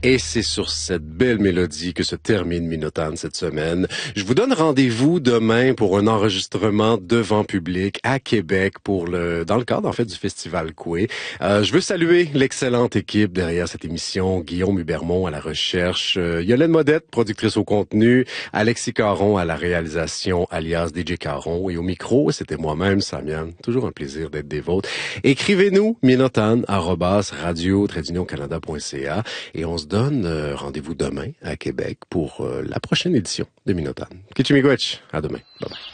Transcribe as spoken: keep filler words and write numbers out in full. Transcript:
Et c'est sur cette belle mélodie que se termine Minotan cette semaine. Je vous donne rendez-vous demain pour un enregistrement devant public à Québec pour le dans le cadre en fait du Festival Coué. Euh, je veux saluer l'excellente équipe derrière cette émission, Guillaume Hubermont à la recherche, euh, Yolène Modette, productrice au contenu, Alexis Caron à la réalisation, alias D J Caron, et au micro, c'était moi-même, Samian. Toujours un plaisir d'être des vôtres. Écrivez-nous minotan arobase radio trait d'union canada point c a et on se donne euh, rendez-vous demain à Québec pour euh, la prochaine édition de Minotan. Kichimigwech, à demain. Bye bye.